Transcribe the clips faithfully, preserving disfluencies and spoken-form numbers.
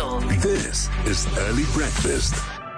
Essential. This is Early Breakfast.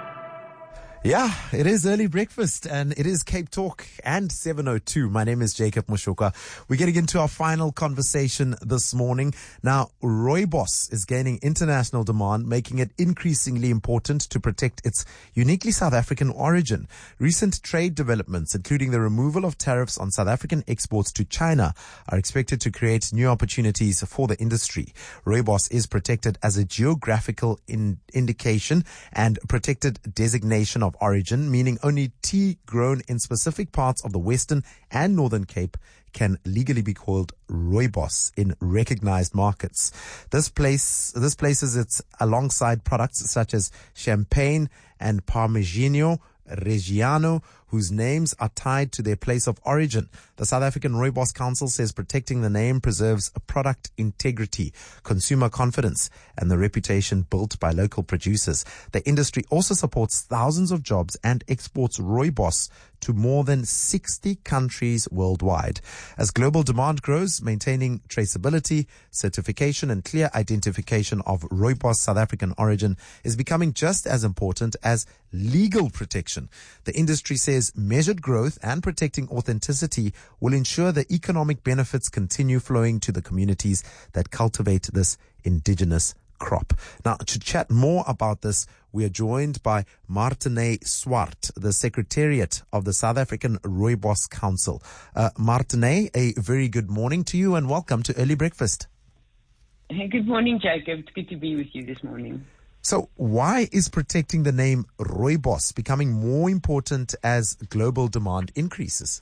Yeah, it is early breakfast and it is Cape Talk and seven oh two. My name is Jacob Moshoka. We're getting into our final conversation this morning. Now, Rooibos is gaining international demand, making it increasingly important to protect its uniquely South African origin. Recent trade developments, including the removal of tariffs on South African exports to China, are expected to create new opportunities for the industry. Rooibos is protected as a geographical in- indication and protected designation of of origin, meaning only tea grown in specific parts of the Western and Northern Cape can legally be called Rooibos in recognized markets. This place, this places it alongside products such as Champagne and Parmigiano Reggiano, whose names are tied to their place of origin. The South African Rooibos Council says protecting the name preserves product integrity, consumer confidence, and the reputation built by local producers. The industry also supports thousands of jobs and exports Rooibos to more than sixty countries worldwide. As global demand grows, maintaining traceability, certification, and clear identification of Rooibos South African origin is becoming just as important as legal protection. The industry says measured growth and protecting authenticity will ensure the economic benefits continue flowing to the communities that cultivate this indigenous crop. Now, to chat more about this, we are joined by Martine Swart, the Secretariat of the South African Rooibos Council. Uh, Martine, a very good morning to you and welcome to Early Breakfast. Hey, good morning, Jacob. It's good to be with you this morning. So why is protecting the name Rooibos becoming more important as global demand increases?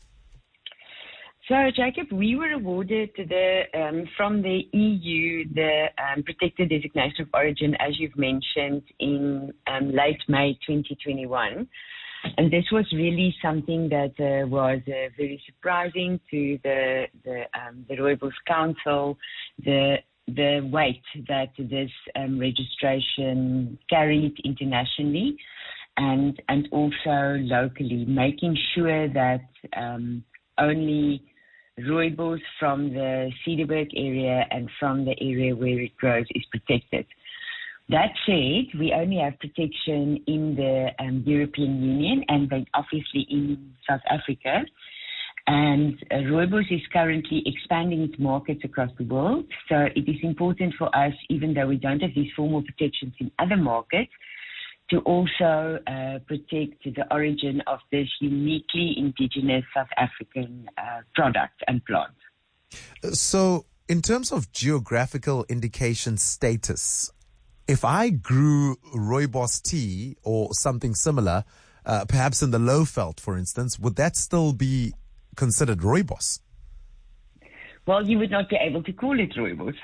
So, Jacob, we were awarded the um, from the E U the um, protected designation of origin, as you've mentioned, in um, late May twenty twenty-one. And this was really something that uh, was uh, very surprising to the the, um, the Rooibos Council, the the weight that this um, registration carried internationally and and also locally, making sure that um, only Rooibos from the Cederberg area and from the area where it grows is protected. That said, we only have protection in the um, European Union and then obviously in South Africa. And uh, Rooibos is currently expanding its markets across the world. So it is important for us, even though we don't have these formal protections in other markets, to also uh, protect the origin of this uniquely indigenous South African uh, product and plant. So in terms of geographical indication status, if I grew Rooibos tea or something similar, uh, perhaps in the Lowveld, for instance, would that still be considered Rooibos? Well, you would not be able to call it Rooibos.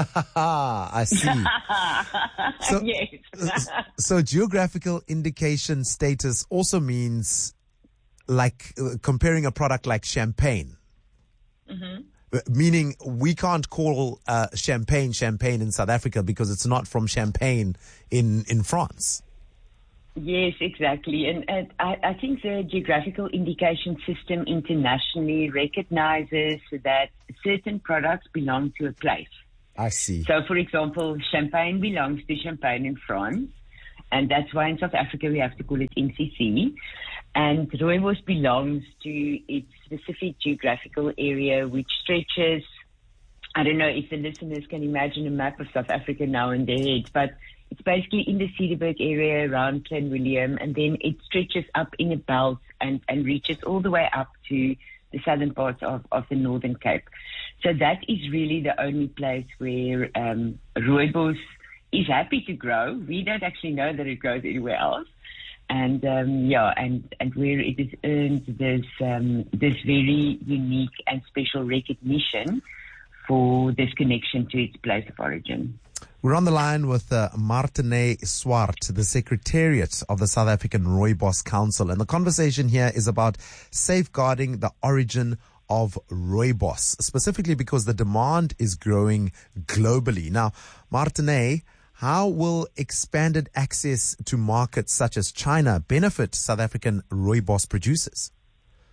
I see. So, yes. So geographical indication status also means like uh, comparing a product like champagne. Mm-hmm. Meaning we can't call uh, champagne champagne in South Africa because it's not from Champagne in, in France. Yes, exactly. And uh, I, I think the geographical indication system internationally recognizes that certain products belong to a place. I see. So, for example, Champagne belongs to Champagne in France, and that's why in South Africa we have to call it N C C. And Rooibos belongs to its specific geographical area, which stretches, I don't know if the listeners can imagine a map of South Africa now in their heads, but it's basically in the Cederberg area around Clanwilliam, and then it stretches up in a belt and, and reaches all the way up to the southern parts of, of the Northern Cape. So that is really the only place where um, Rooibos is happy to grow. We don't actually know that it grows anywhere else. And um, yeah, and, and where it has earned this um, this very unique and special recognition for this connection to its place of origin. We're on the line with uh, Martine Swart, the Secretariat of the South African Rooibos Council. And the conversation here is about safeguarding the origin of Rooibos, specifically because the demand is growing globally. Now, Martine, how will expanded access to markets such as China benefit South African Rooibos producers?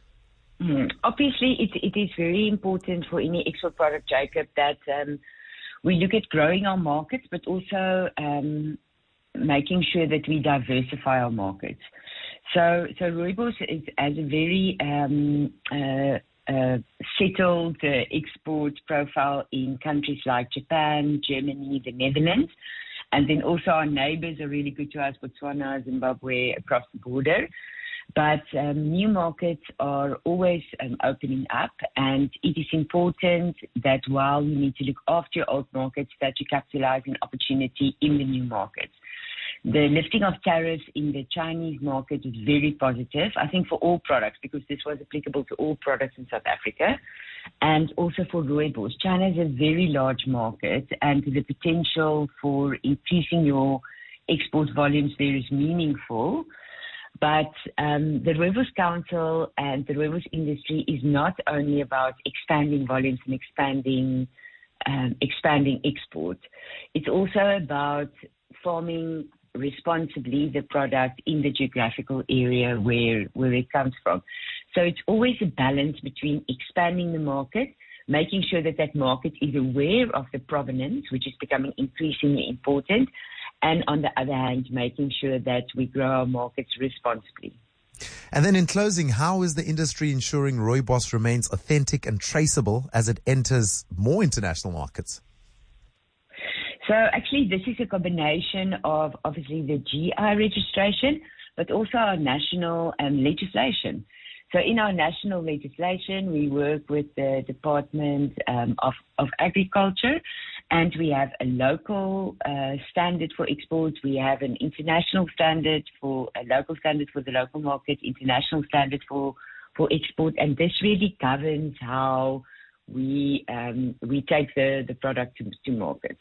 Mm, obviously, it, it is very important for any export product, Jacob, that um, we look at growing our markets, but also um, making sure that we diversify our markets. So, so Rooibos is, has a very um, uh, uh, settled uh, export profile in countries like Japan, Germany, the Netherlands, and then also our neighbors are really good to us, Botswana, Zimbabwe, across the border. But um, new markets are always um, opening up, and it is important that while you need to look after your old markets, that you capitalize on opportunity in the new markets. The lifting of tariffs in the Chinese market is very positive, I think, for all products, because this was applicable to all products in South Africa, and also for Rooibos. China is a very large market, and the potential for increasing your export volumes there is meaningful. But um, the Rooibos Council and the Rooibos industry is not only about expanding volumes and expanding um, expanding export. It's also about farming responsibly the product in the geographical area where where it comes from. So it's always a balance between expanding the market, making sure that that market is aware of the provenance, which is becoming increasingly important, and on the other hand, making sure that we grow our markets responsibly. And then in closing, how is the industry ensuring Rooibos remains authentic and traceable as it enters more international markets? So actually, this is a combination of obviously the G I registration, but also our national um, legislation. So in our national legislation, we work with the Department um, of, of Agriculture, and we have a local uh, standard for exports. We have an international standard for a local standard for the local market, international standard for, for export, and this really governs how we um, we take the, the product to, to market.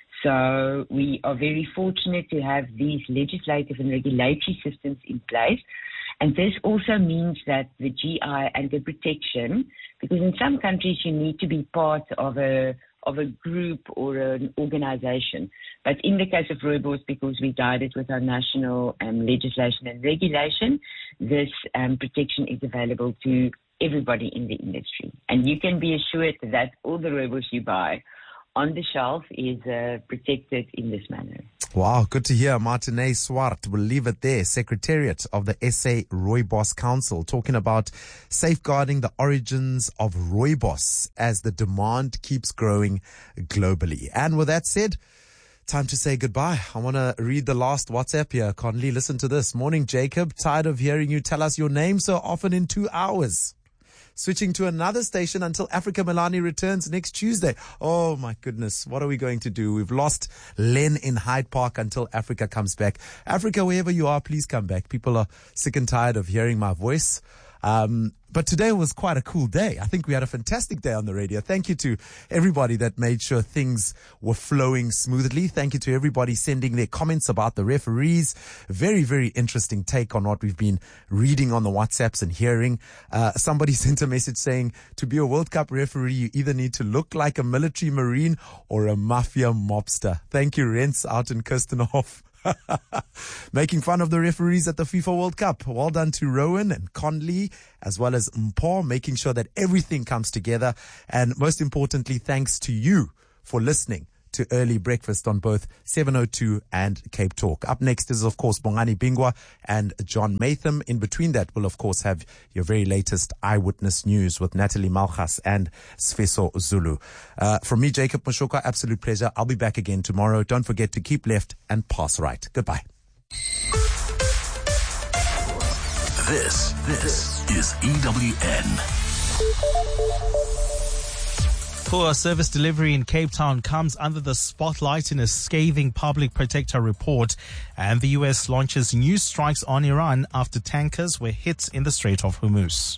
So we are very fortunate to have these legislative and regulatory systems in place. And this also means that the G I and the protection, because in some countries you need to be part of a of a group or an organization. But in the case of Rooibos, because we guided with our national um, legislation and regulation, this um, protection is available to everybody in the industry. And you can be assured that all the Rooibos you buy on the shelf is uh, protected in this manner. Wow, good to hear. Martine Swart, we'll leave it there. Secretariat of the S A Rooibos Council, talking about safeguarding the origins of Rooibos as the demand keeps growing globally. And with that said, time to say goodbye. I want to read the last WhatsApp here. Conley, listen to this. Morning, Jacob. Tired of hearing you tell us your name so often in two hours. Switching to another station until Africa Milani returns next Tuesday. Oh my goodness. What are we going to do? We've lost Len in Hyde Park until Africa comes back. Africa, wherever you are, please come back. People are sick and tired of hearing my voice. Um, but today was quite a cool day. I think we had a fantastic day on the radio. Thank you to everybody that made sure things were flowing smoothly. Thank you to everybody sending their comments about the referees. Very, very interesting take on what we've been reading on the WhatsApps and hearing. Uh, somebody sent a message saying to be a World Cup referee, you either need to look like a military marine or a mafia mobster. Thank you, Rents out in Kirstenhof. Making fun of the referees at the FIFA World Cup. Well done to Rowan and Conley, as well as Mpo, making sure that everything comes together. And most importantly, thanks to you for listening to Early Breakfast on both seven oh two and Cape Talk. Up next is, of course, Bongani Bingwa and John Matham. In between that, we'll, of course, have your very latest eyewitness news with Natalie Malchas and Sfeso Zulu. Uh, from me, Jacob Moshoka, absolute pleasure. I'll be back again tomorrow. Don't forget to keep left and pass right. Goodbye. This, this is E W N. Poor service delivery in Cape Town comes under the spotlight in a scathing public protector report, and the U S launches new strikes on Iran after tankers were hit in the Strait of Hormuz.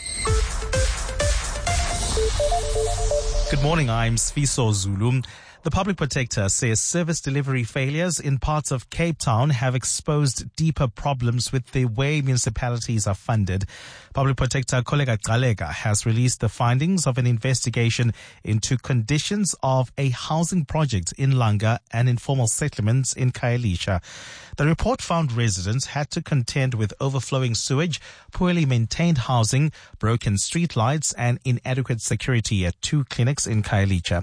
Good morning, I'm Sfiso Zulu. The public protector says service delivery failures in parts of Cape Town have exposed deeper problems with the way municipalities are funded. Public protector Koleka Galega has released the findings of an investigation into conditions of a housing project in Langa and informal settlements in Khayelitsha. The report found residents had to contend with overflowing sewage, poorly maintained housing, broken street lights and inadequate security at two clinics in Khayelitsha.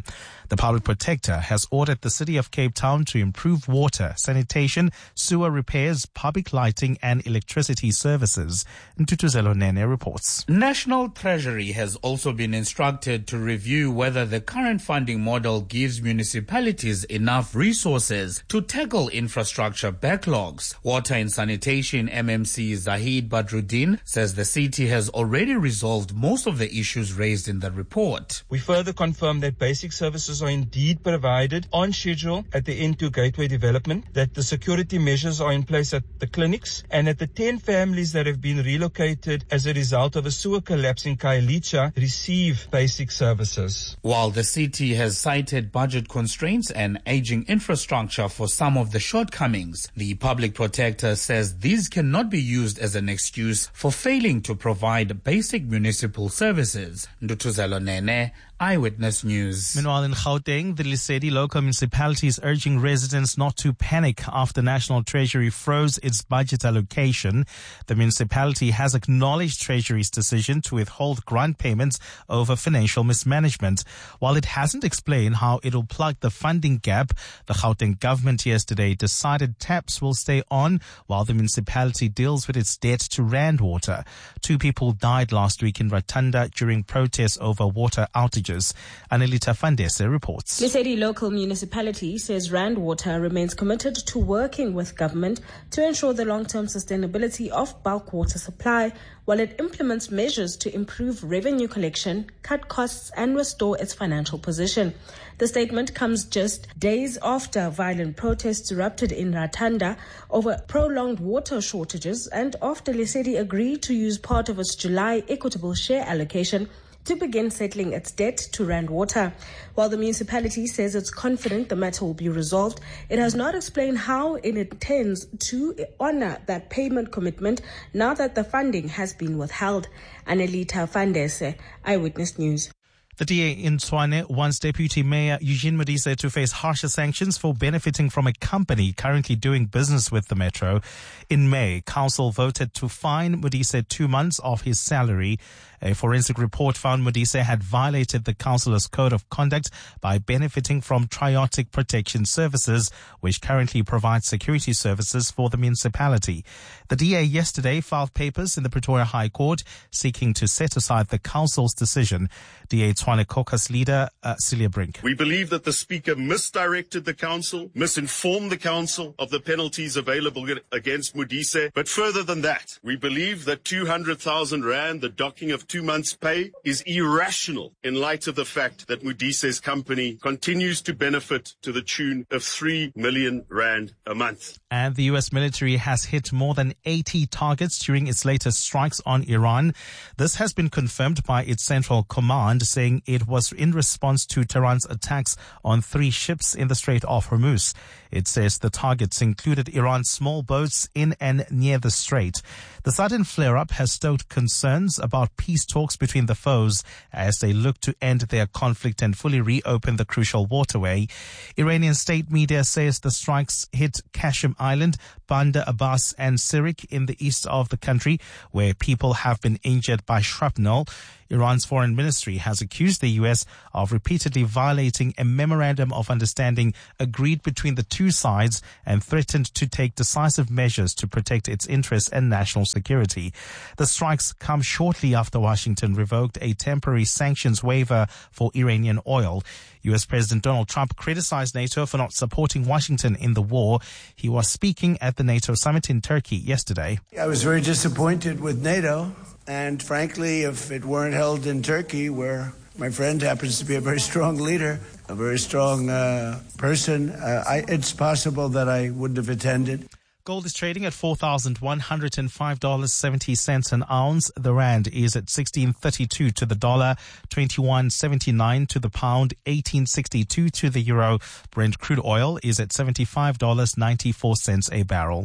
The Public Protector has ordered the City of Cape Town to improve water, sanitation, sewer repairs, public lighting and electricity services. Ntutuzelo Nene reports. National Treasury has also been instructed to review whether the current funding model gives municipalities enough resources to tackle infrastructure backlogs. Water and Sanitation M M C Zahid Badruddin says the city has already resolved most of the issues raised in the report. We further confirm that basic services are indeed provided on schedule at the N two Gateway development, that the security measures are in place at the clinics, and that the ten families that have been relocated as a result of a sewer collapse in Khayelitsha receive basic services. While the city has cited budget constraints and aging infrastructure for some of the shortcomings, the Public Protector says these cannot be used as an excuse for failing to provide basic municipal services. Ndutuzelo Nene, Eyewitness News. Meanwhile, in Gauteng, the Lesedi local municipality is urging residents not to panic after National Treasury froze its budget allocation. The municipality has acknowledged Treasury's decision to withhold grant payments over financial mismanagement. While it hasn't explained how it will plug the funding gap, the Gauteng government yesterday decided taps will stay on while the municipality deals with its debt to Rand Water. Two people died last week in Ratanda during protests over water outages. Anelita Fandese reports. Lesedi local municipality says Rand Water remains committed to working with government to ensure the long-term sustainability of bulk water supply, while it implements measures to improve revenue collection, cut costs and restore its financial position. The statement comes just days after violent protests erupted in Ratanda over prolonged water shortages and after Lesedi agreed to use part of its July equitable share allocation to begin settling its debt to Rand Water. While the municipality says it's confident the matter will be resolved, it has not explained how it intends to honor that payment commitment now that the funding has been withheld. Anelita Fandese, Eyewitness News. The D A in Tshwane wants Deputy Mayor Eugene Modise to face harsher sanctions for benefiting from a company currently doing business with the Metro. In May, Council voted to fine Modise two months of his salary. A forensic report found Modise had violated the councillor's code of conduct by benefiting from Triotic Protection Services, which currently provides security services for the municipality. The D A yesterday filed papers in the Pretoria High Court seeking to set aside the council's decision. D A Tshwane Caucus leader uh, Celia Brink. We believe that the Speaker misdirected the council, misinformed the council of the penalties available against Modise. But further than that, we believe that two hundred thousand rand, the docking of two months' pay, is irrational in light of the fact that Modise's company continues to benefit to the tune of three million rand a month. And the U S military has hit more than eighty targets during its latest strikes on Iran. This has been confirmed by its central command, saying it was in response to Tehran's attacks on three ships in the Strait of Hormuz. It says the targets included Iran's small boats in and near the strait. The sudden flare-up has stoked concerns about peace talks between the foes as they look to end their conflict and fully reopen the crucial waterway. Iranian state media says the strikes hit Kashim Island, Bandar Abbas and Sirik in the east of the country, where people have been injured by shrapnel. Iran's foreign ministry has accused the U S of repeatedly violating a memorandum of understanding agreed between the two sides and threatened to take decisive measures to protect its interests and national security. The strikes come shortly after Washington revoked a temporary sanctions waiver for Iranian oil. U S President Donald Trump criticized NATO for not supporting Washington in the war. He was speaking at the NATO summit in Turkey yesterday. I was very disappointed with NATO. And frankly, if it weren't held in Turkey, where my friend happens to be a very strong leader, a very strong uh, person, uh, I, it's possible that I wouldn't have attended. Gold is trading at four thousand one hundred five dollars and seventy cents an ounce. The rand is at sixteen thirty-two to the dollar, twenty-one seventy-nine to the pound, eighteen sixty-two to the euro. Brent crude oil is at seventy-five dollars and ninety-four cents a barrel.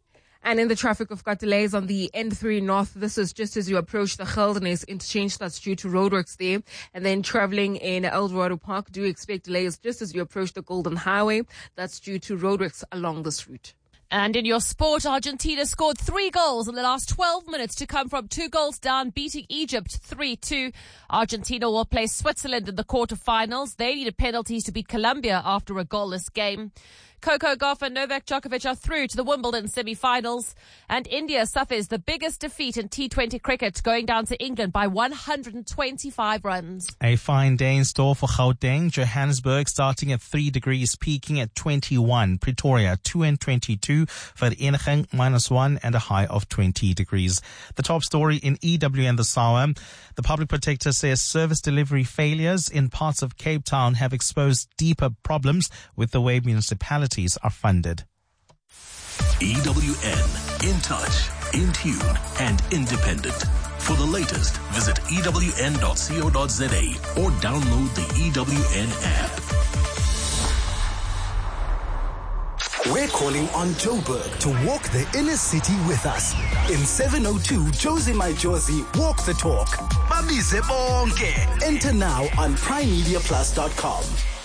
And in the traffic, we've got delays on the N three North. This is just as you approach the Geldenis interchange. That's due to roadworks there. And then traveling in Eldorado Park, do expect delays just as you approach the Golden Highway. That's due to roadworks along this route. And in your sport, Argentina scored three goals in the last twelve minutes to come from two goals down, beating Egypt three two. Argentina will play Switzerland in the quarterfinals. They needed penalties to beat Colombia after a goalless game. Coco Gauff and Novak Djokovic are through to the Wimbledon semi-finals. And India suffers the biggest defeat in T twenty cricket, going down to England by one hundred twenty-five runs. A fine day in store for Gauteng. Johannesburg starting at three degrees, peaking at twenty-one. Pretoria two and twenty-two. Vereeniging minus one and a high of twenty degrees. The top story in E W and the S A W A. The Public Protector says service delivery failures in parts of Cape Town have exposed deeper problems with the way municipalities are funded. E W N, in touch, in tune, and independent. For the latest, visit E W N dot co dot za or download the E W N app. We're calling on Joburg to walk the inner city with us. In seven oh two, Josie My Josie, walk the talk. Babize bonke. Enter now on prime media plus dot com.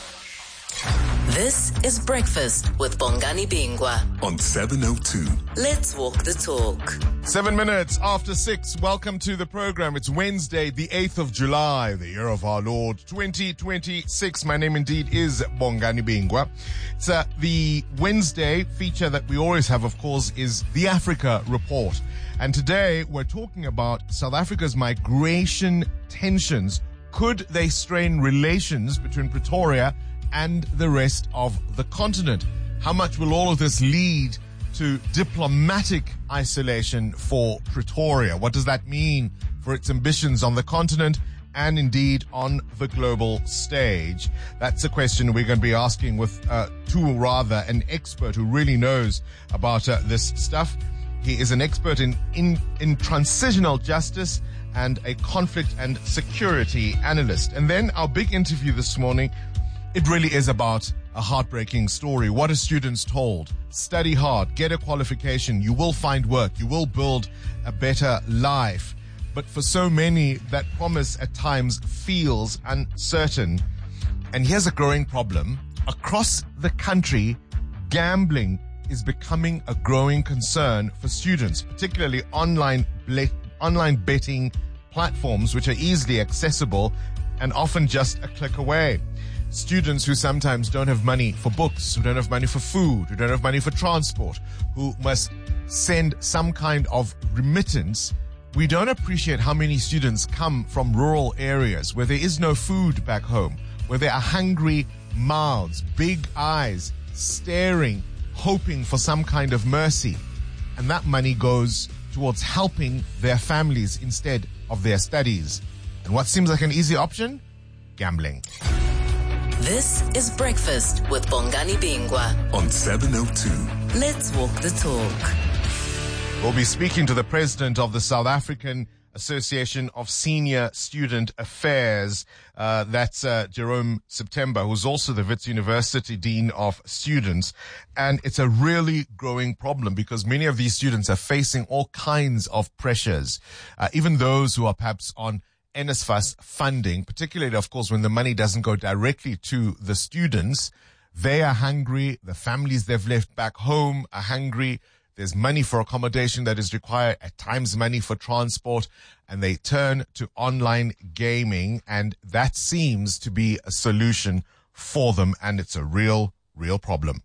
This is Breakfast with Bongani Bingwa on seven oh two. Let's walk the talk. Seven minutes after six. Welcome to the program. It's Wednesday, the eighth of July, the year of our Lord, twenty twenty-six. My name indeed is Bongani Bingwa. It's uh, the Wednesday feature that we always have, of course, is the Africa Report. And today we're talking about South Africa's migration tensions. Could they strain relations between Pretoria and the rest of the continent? How much will all of this lead to diplomatic isolation for Pretoria? What does that mean for its ambitions on the continent and indeed on the global stage? That's a question we're going to be asking with, uh, to rather, an expert who really knows about uh, this stuff. He is an expert in, in, in transitional justice and a conflict and security analyst. And then our big interview this morning, it really is about a heartbreaking story. What are students told? Study hard, get a qualification, you will find work, you will build a better life. But for so many, that promise at times feels uncertain. And here's a growing problem. Across the country, gambling is becoming a growing concern for students, particularly online ble- online betting platforms, which are easily accessible and often just a click away. Students who sometimes don't have money for books, who don't have money for food, who don't have money for transport, who must send some kind of remittance. We don't appreciate how many students come from rural areas where there is no food back home, where there are hungry mouths, big eyes, staring, hoping for some kind of mercy. And that money goes towards helping their families instead of their studies. And what seems like an easy option? Gambling. This is Breakfast with Bongani Bingwa on seven oh two. Let's walk the talk. We'll be speaking to the president of the South African Association of Senior Student Affairs. Uh, that's uh, Jerome September, who's also the Wits University Dean of Students. And it's a really growing problem because many of these students are facing all kinds of pressures, uh, even those who are perhaps on N S F A S funding, particularly, of course, when the money doesn't go directly to the students. They are hungry. The families they've left back home are hungry. There's money for accommodation that is required, at times money for transport, and they turn to online gaming, and that seems to be a solution for them, and it's a real, real problem.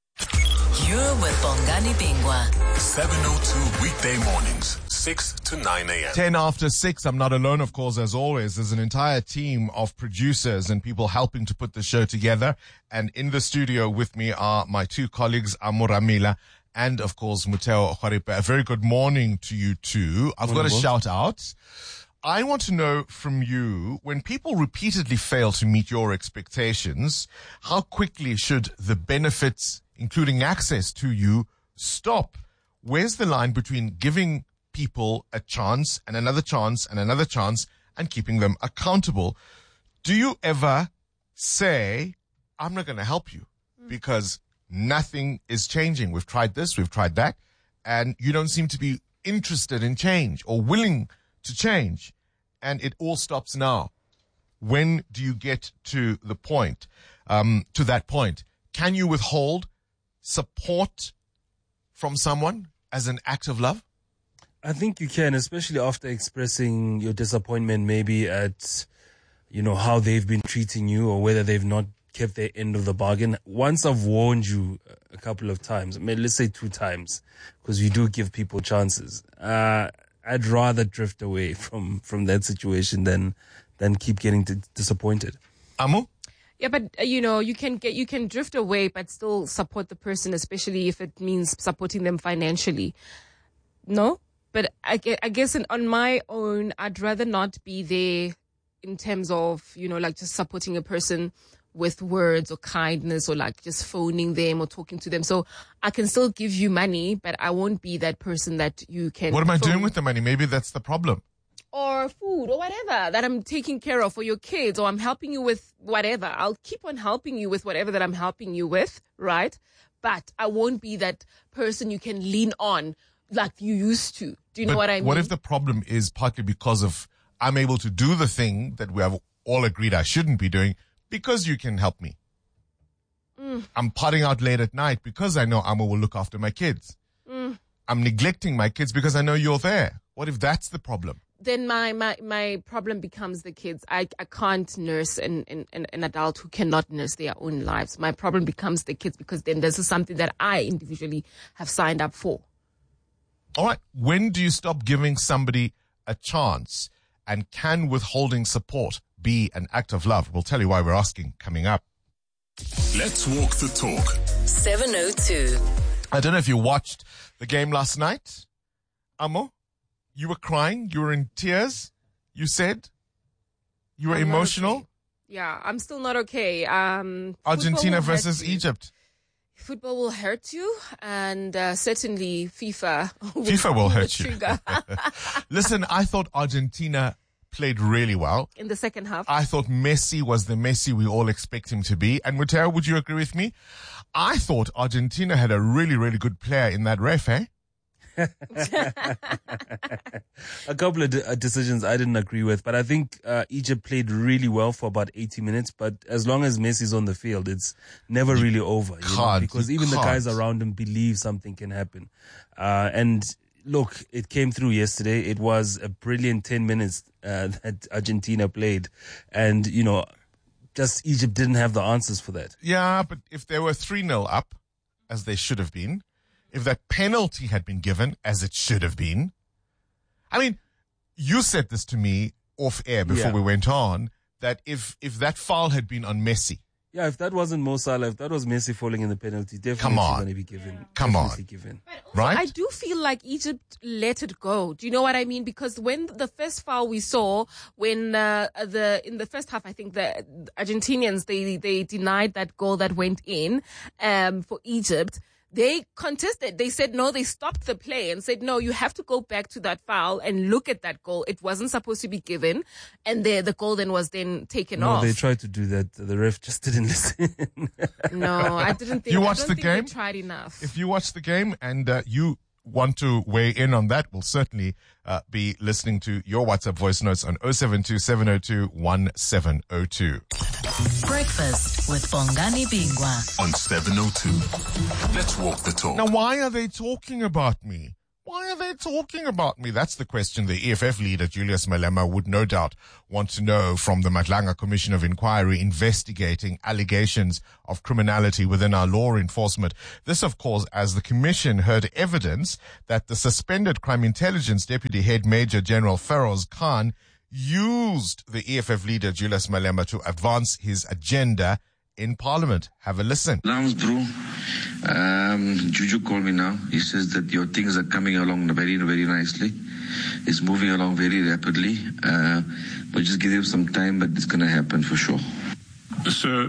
You're with Bongani Bingwa. seven oh two weekday mornings, six to nine a.m. ten after six. I'm not alone, of course, as always. There's an entire team of producers and people helping to put the show together. And in the studio with me are my two colleagues, Amuramila and, of course, Muteo Khwaripa. A very good morning to you two. I've got a shout out. I want to know from you, when people repeatedly fail to meet your expectations, how quickly should the benefits, including access to you, stop? Where's the line between giving people a chance and another chance and another chance and keeping them accountable? Do you ever say, I'm not going to help you because nothing is changing? We've tried this, we've tried that, and you don't seem to be interested in change or willing to change, and it all stops now. When do you get to the point, um, to that point? Can you withhold support from someone as an act of love? I think you can, especially after expressing your disappointment maybe at, you know, how they've been treating you or whether they've not kept their end of the bargain. Once I've warned you a couple of times, I mean, let's say two times, because you do give people chances. Uh, I'd rather drift away from, from that situation than, than keep getting d- disappointed. Amo? Yeah, but uh, you know, you can get, you can drift away, but still support the person, especially if it means supporting them financially. No? But I, I guess in, on my own, I'd rather not be there in terms of, you know, like just supporting a person with words or kindness or like just phoning them or talking to them. So I can still give you money, but I won't be that person that you can. What am I phone. doing with the money? Maybe that's the problem. Or food or whatever that I'm taking care of for your kids, or I'm helping you with whatever. I'll keep on helping you with whatever that I'm helping you with, right? But I won't be that person you can lean on like you used to. Do you but know what I mean? What if the problem is partly because of I'm able to do the thing that we have all agreed I shouldn't be doing because you can help me? Mm. I'm partying out late at night because I know Amo will look after my kids. Mm. I'm neglecting my kids because I know you're there. What if that's the problem? Then my, my, my problem becomes the kids. I, I can't nurse an, an, an adult who cannot nurse their own lives. My problem becomes the kids because then this is something that I individually have signed up for. All right. When do you stop giving somebody a chance? And can withholding support be an act of love? We'll tell you why we're asking coming up. Let's walk the talk. seven oh two. I don't know if you watched the game last night. Amo, you were crying. You were in tears. You said you were I'm not emotional. okay. Yeah, I'm still not okay. Um, Argentina football will versus hurt you. Egypt. Football will hurt you, and uh, certainly FIFA will, FIFA will hurt you. trigger. Listen, I thought Argentina played really well. In the second half. I thought Messi was the Messi we all expect him to be. And Muteo, would you agree with me? I thought Argentina had a really, really good player in that ref, eh? A couple of de- uh, decisions I didn't agree with, but I think uh, Egypt played really well for about eighty minutes. But as long as Messi's on the field, it's never really over. You know, because even the guys around him believe something can happen. Uh, and look, it came through yesterday. It was a brilliant ten minutes uh, that Argentina played. And, you know, just Egypt didn't have the answers for that. Yeah, but if they were three nil up, as they should have been, if that penalty had been given, as it should have been. I mean, you said this to me off air before Yeah. we went on, that if, if that foul had been on Messi. Yeah, if that wasn't Mo Salah, if that was Messi falling in the penalty, definitely Come on. going to be given. Come on. Definitely given. Right? I do feel like Egypt let it go. Do you know what I mean? Because when the first foul we saw, when uh, the in the first half, I think the Argentinians they they denied that goal that went in um, for Egypt. They contested. They said no. They stopped the play and said no. You have to go back to that foul and look at that goal. It wasn't supposed to be given, and the the goal then was then taken No, off. they tried to do that. The ref just didn't listen. No, I didn't think. You I watched don't the think game? They tried enough. If you watch the game and uh, you want to weigh in on that, we'll certainly uh, be listening to your WhatsApp voice notes on oh seven two, seven oh two, one seven oh two. Breakfast with Bongani Bingwa. On seven oh two. Let's walk the talk. Now, why are they talking about me? Why are they talking about me? That's the question the E F F leader, Julius Malema, would no doubt want to know from the Madlanga Commission of Inquiry investigating allegations of criminality within our law enforcement. This, of course, as the commission heard evidence that the suspended Crime Intelligence Deputy Head Major General Feroz Khan used the E F F leader, Julius Malema, to advance his agenda in Parliament. Have a listen. Lance, bro. Um, Juju called me now. He says that your things are coming along very, very nicely. It's moving along very rapidly. Uh, but just give him some time, but it's going to happen for sure. So,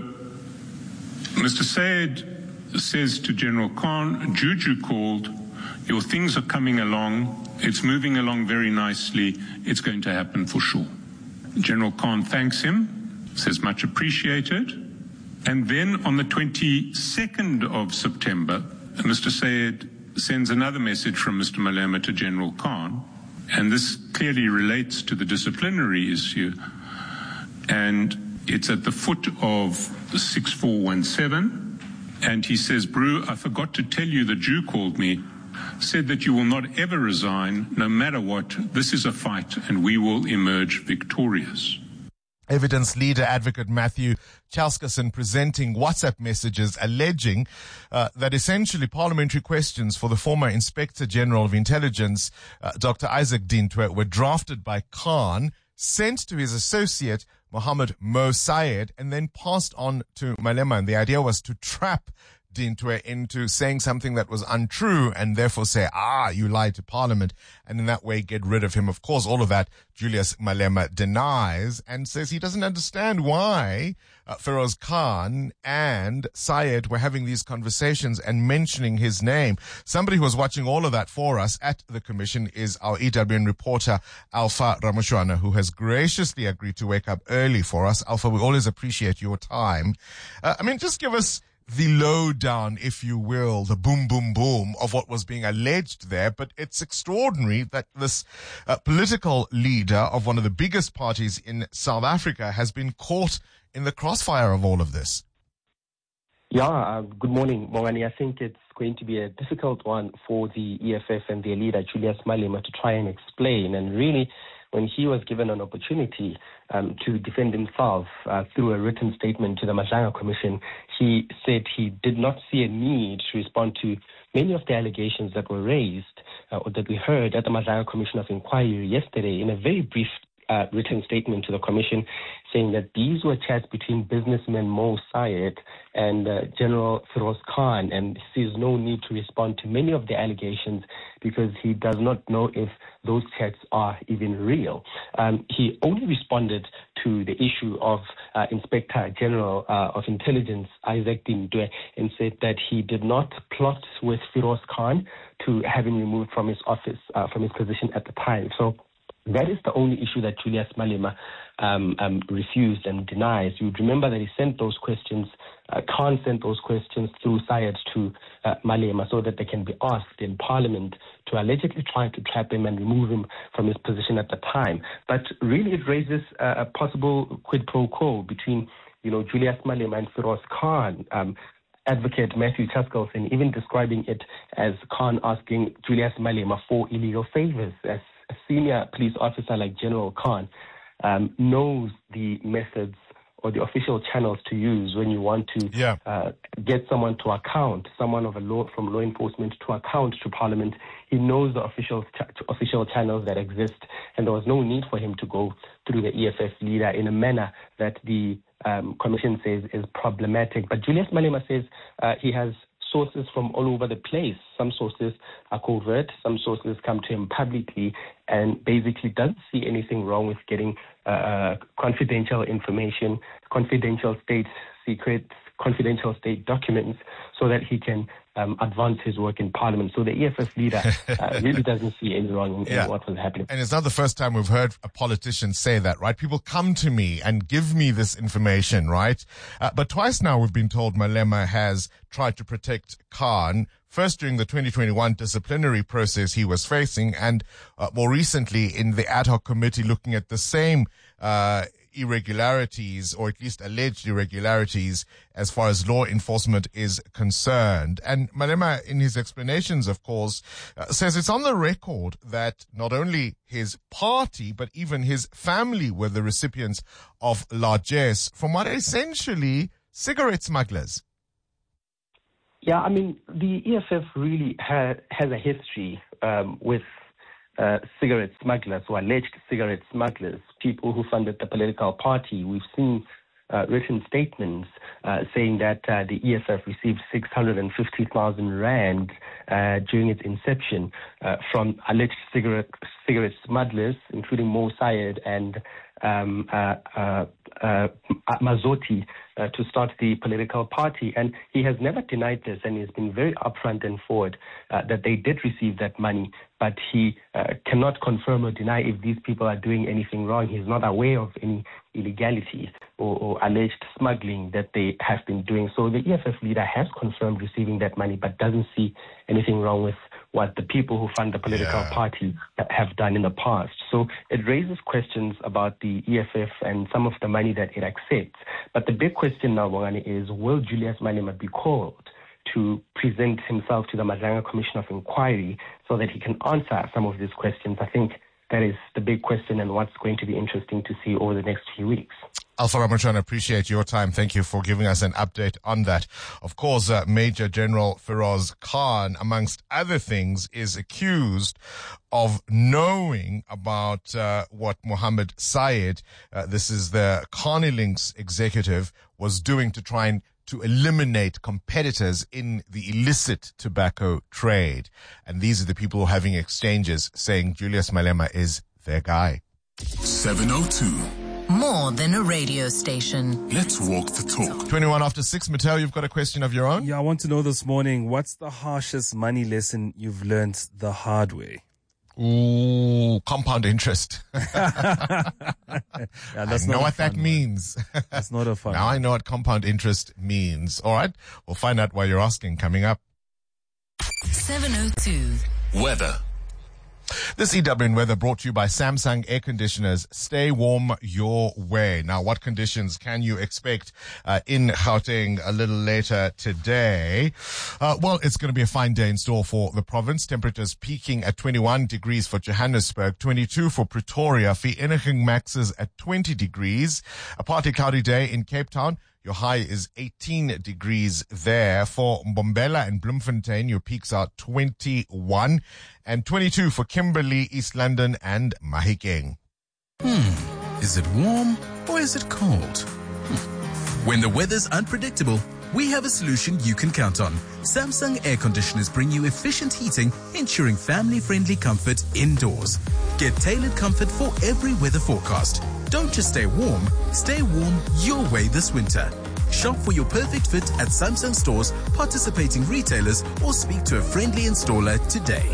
Mister Sayed says to General Khan, Juju called, your things are coming along. It's moving along very nicely. It's going to happen for sure. General Khan thanks him, says much appreciated. And then on the twenty-second of September, Mister Sayed sends another message from Mister Malema to General Khan. And this clearly relates to the disciplinary issue. And it's at the foot of six four one seven. And he says, Brew, I forgot to tell you the Jew called me. said that you will not ever resign, no matter what. This is a fight, and we will emerge victorious. Evidence leader advocate Matthew Chalskerson presenting WhatsApp messages alleging uh, that essentially parliamentary questions for the former Inspector General of Intelligence, uh, Doctor Isaac Dintwe, were drafted by Khan, sent to his associate Mohammed Mo Sayed, and then passed on to Malema. And the idea was to trap Dintwe into saying something that was untrue and therefore say, ah, you lied to Parliament, and in that way get rid of him. Of course, all of that Julius Malema denies and says he doesn't understand why uh, Feroz Khan and Syed were having these conversations and mentioning his name. Somebody who was watching all of that for us at the Commission is our E W N reporter, Alpha Ramushwana, who has graciously agreed to wake up early for us. Alpha, we always appreciate your time. Uh, I mean, just give us the lowdown, if you will, the boom, boom, boom of what was being alleged there. But it's extraordinary that this uh, political leader of one of the biggest parties in South Africa has been caught in the crossfire of all of this. Yeah, uh, good morning, Bongani. I think it's going to be a difficult one for the E F F and their leader, Julius Malema, to try and explain. And really, when he was given an opportunity um, to defend himself uh, through a written statement to the Madlanga Commission, he said he did not see a need to respond to many of the allegations that were raised uh, or that we heard at the Madlanga Commission of Inquiry yesterday in a very brief uh, written statement to the Commission, saying that these were chats between businessman Mo Sayed and uh, General Feroz Khan, and he sees no need to respond to many of the allegations because he does not know if those chats are even real. Um, he only responded to the issue of uh, Inspector General uh, of Intelligence Isaac Dintwe and said that he did not plot with Feroz Khan to have him removed from his office, uh, from his position at the time. So that is the only issue that Julius Malema um, um, refused and denies. You would remember that he sent those questions, uh, Khan sent those questions through Syed to uh, Malema so that they can be asked in Parliament to allegedly try to trap him and remove him from his position at the time. But really it raises uh, a possible quid pro quo between, you know, Julius Malema and Feroz Khan. Um, Advocate Matthew Chalskerson even describing it as Khan asking Julius Malema for illegal favors, as a senior police officer like General Khan um, knows the methods or the official channels to use when you want to yeah. uh, get someone to account, someone of a law from law enforcement to account to Parliament. He knows the official ch- official channels that exist, and there was no need for him to go through the E F F leader in a manner that the um, Commission says is problematic. But Julius Malema says uh, he has sources from all over the place. Some sources are covert, some sources come to him publicly, and basically doesn't see anything wrong with getting uh, confidential information, confidential state secrets, confidential state documents, so that he can um, advance his work in Parliament. So the E F F leader uh, really doesn't see any wrong in, yeah. in what was happening. And it's not the first time we've heard a politician say that, right? People come to me and give me this information, right? Uh, but twice now we've been told Malema has tried to protect Khan, first during the twenty twenty-one disciplinary process he was facing, and uh, more recently in the ad hoc committee looking at the same uh irregularities, or at least alleged irregularities, as far as law enforcement is concerned. And Malema, in his explanations, of course, uh, says it's on the record that not only his party, but even his family were the recipients of largesse from what are essentially cigarette smugglers. Yeah, I mean, the E F F really ha- has a history um, with Uh, cigarette smugglers, or alleged cigarette smugglers, people who funded the political party. We've seen uh, written statements uh, saying that uh, the E F F received six hundred fifty thousand rand uh, during its inception uh, from alleged cigarette cigarette smugglers, including Mo Sayed and um, uh, uh, uh, Mazothi, uh, to start the political party. And he has never denied this, and he's been very upfront and forward uh, that they did receive that money. But he uh, cannot confirm or deny if these people are doing anything wrong. He's not aware of any illegality or, or alleged smuggling that they have been doing. So the E F F leader has confirmed receiving that money, but doesn't see anything wrong with what the people who fund the political yeah. party have done in the past. So it raises questions about the E F F and some of the money that it accepts. But the big question now, Bongani, is will Julius Malema be called to present himself to the Madlanga Commission of Inquiry so that he can answer some of these questions. I think that is the big question and what's going to be interesting to see over the next few weeks. Alpha Ramachan, appreciate your time. Thank you for giving us an update on that. Of course, uh, Major General Feroz Khan, amongst other things, is accused of knowing about uh, what Mohammed Sayed, uh, this is the Carnilinks executive, was doing to try and to eliminate competitors in the illicit tobacco trade. And these are the people who are having exchanges saying Julius Malema is their guy. seven oh two. More than a radio station. Let's walk the talk. twenty-one after six. Mattel, you've got a question of your own? Yeah, I want to know this morning, what's the harshest money lesson you've learnt the hard way? Ooh, compound interest. yeah, that's I know what that means. That's not a fun Now I know what compound interest means. All right, we'll find out why you're asking coming up. seven oh two. Weather. This E W N weather brought to you by Samsung Air Conditioners. Stay warm your way. Now, what conditions can you expect uh, in Gauteng a little later today? Uh, well, it's going to be a fine day in store for the province. Temperatures peaking at twenty-one degrees for Johannesburg, twenty-two for Pretoria. Vereeniging maxes at twenty degrees. A partly cloudy day in Cape Town. Your high is eighteen degrees there. For Mbombela and Bloemfontein, your peaks are twenty-one and twenty-two for Kimberley, East London and Mahikeng. Hmm. Is it warm or is it cold? Hmm. When the weather's unpredictable, we have a solution you can count on. Samsung Air Conditioners bring you efficient heating, ensuring family-friendly comfort indoors. Get tailored comfort for every weather forecast. Don't just stay warm, stay warm your way this winter. Shop for your perfect fit at Samsung stores, participating retailers, or speak to a friendly installer today.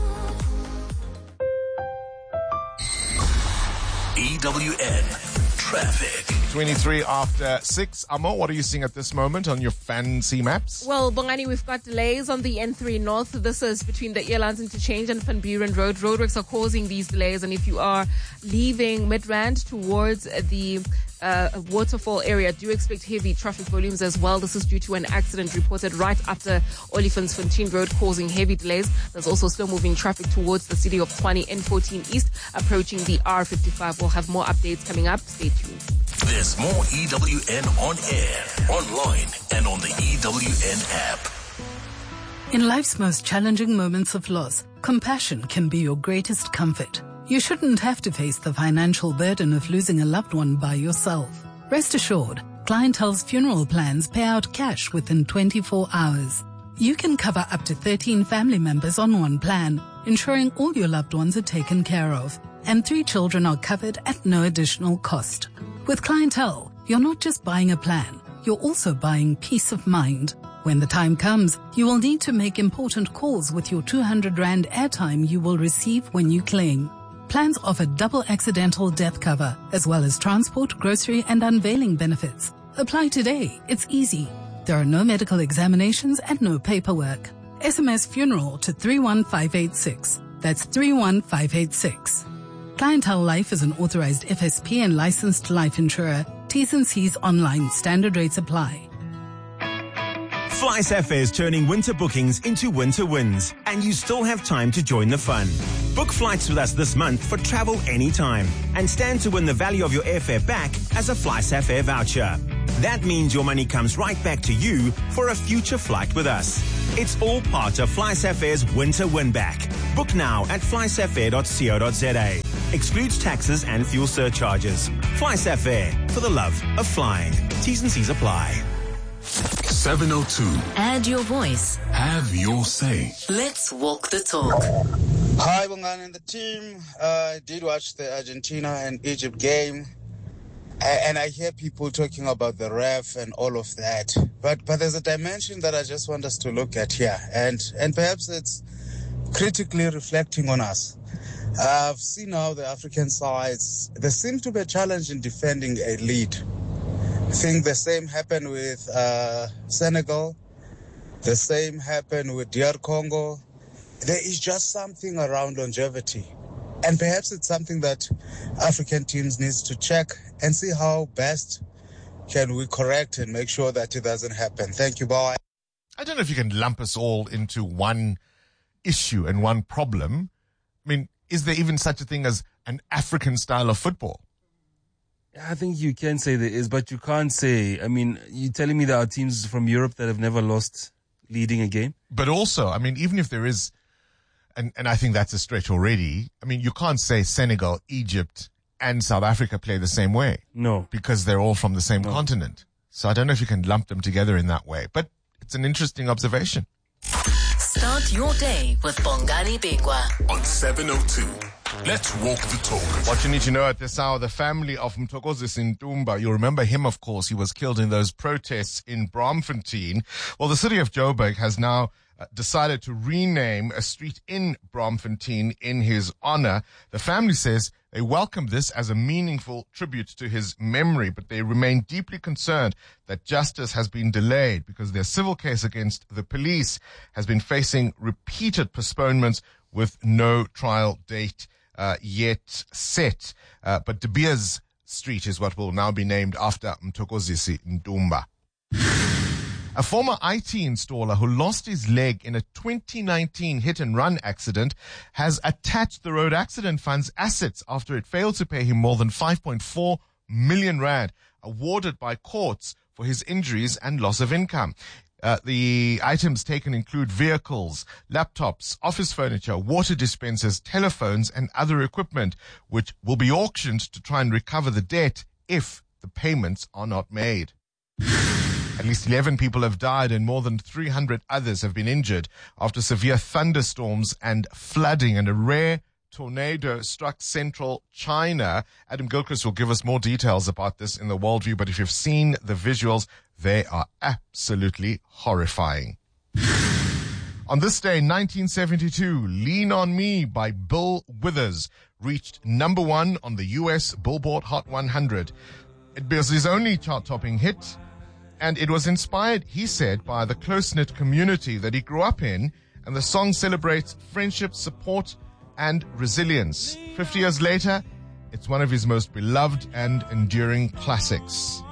E W N Traffic. twenty-three after six. Amo, what are you seeing at this moment on your fancy maps? Well, Bongani, we've got delays on the N three North. This is between the Airlines Interchange and Van Buren Road. Roadworks are causing these delays, and if you are leaving Midrand towards the uh, waterfall area, do expect heavy traffic volumes as well. This is due to an accident reported right after Olifantsfontein Road, causing heavy delays. There's also slow-moving traffic towards the city of Tshwane, N fourteen East, approaching the R fifty-five. We'll have more updates coming up. Stay tuned. There's more E W N on air, online, and on the E W N app. In life's most challenging moments of loss, compassion can be your greatest comfort. You shouldn't have to face the financial burden of losing a loved one by yourself. Rest assured, Clientele's funeral plans pay out cash within twenty-four hours. You can cover up to thirteen family members on one plan, ensuring all your loved ones are taken care of, and three children are covered at no additional cost. With Clientele, you're not just buying a plan, you're also buying peace of mind. When the time comes, you will need to make important calls with your two hundred rand airtime you will receive when you claim. Plans offer double accidental death cover, as well as transport, grocery, and unveiling benefits. Apply today. It's easy. There are no medical examinations and no paperwork. S M S funeral to three one five eight six. That's three one five eight six. Clientele Life is an authorized F S P and licensed life insurer. T's and C's online. Standard rates apply. FlySafair is turning winter bookings into winter wins, and you still have time to join the fun. Book flights with us this month for travel anytime, and stand to win the value of your airfare back as a FlySafair voucher. That means your money comes right back to you for a future flight with us. It's all part of FlySafair's winter win back. Book now at flysafair dot co dot za. Excludes taxes and fuel surcharges. FlySafair, for the love of flying. T's and C's apply. seven oh two. Add your voice. Have your say. Let's walk the talk. Hi, Bongani and the team. Uh, I did watch the Argentina and Egypt game. And I hear people talking about the ref and all of that. But but there's a dimension that I just want us to look at here. And, and perhaps it's critically reflecting on us. Uh, I've seen how the African sides, there seems to be a challenge in defending a lead. I think the same happened with uh, Senegal. The same happened with D R Congo. There is just something around longevity. And perhaps it's something that African teams needs to check and see how best can we correct and make sure that it doesn't happen. Thank you. Bye. I don't know if you can lump us all into one issue and one problem. I mean, is there even such a thing as an African style of football? I think you can say there is, but you can't say, I mean, you're telling me there are teams from Europe that have never lost leading a game? But also, I mean, even if there is, and, and I think that's a stretch already, I mean, you can't say Senegal, Egypt, and South Africa play the same way. No. Because they're all from the same No. continent. So I don't know if you can lump them together in that way. But it's an interesting observation. Start your day with Bongani Bingwa on seven oh two. Let's walk the talk. What you need to know at this hour, the family of Mthokozisi Ntumba, you remember him, of course. He was killed in those protests in Braamfontein. Well, the city of Joburg has now uh, decided to rename a street in Braamfontein in his honor. The family says they welcome this as a meaningful tribute to his memory, but they remain deeply concerned that justice has been delayed because their civil case against the police has been facing repeated postponements with no trial date uh, yet set. Uh, but De Beers Street is what will now be named after Mthokozisi Ntumba. A former I T installer who lost his leg in a twenty nineteen hit-and-run accident has attached the road accident fund's assets after it failed to pay him more than five point four million rand awarded by courts for his injuries and loss of income. Uh, the items taken include vehicles, laptops, office furniture, water dispensers, telephones, and other equipment, which will be auctioned to try and recover the debt if the payments are not made. At least eleven people have died and more than three hundred others have been injured after severe thunderstorms and flooding, and a rare tornado struck central China. Adam Gilchrist will give us more details about this in the Worldview, but if you've seen the visuals, they are absolutely horrifying. On this day, nineteen seventy-two, Lean on Me by Bill Withers reached number one on the U S Billboard Hot one hundred. It was his only chart-topping hit, and it was inspired, he said, by the close-knit community that he grew up in, and the song celebrates friendship, support, and resilience. Fifty years later, it's one of his most beloved and enduring classics.